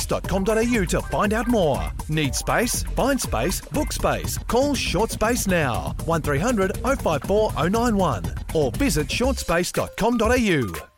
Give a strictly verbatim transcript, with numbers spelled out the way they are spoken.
space dot com dot a u to find out more. Need space? Find space, book space. Call Short Space now, one three hundred oh five four oh nine one or visit short space dot com dot a u.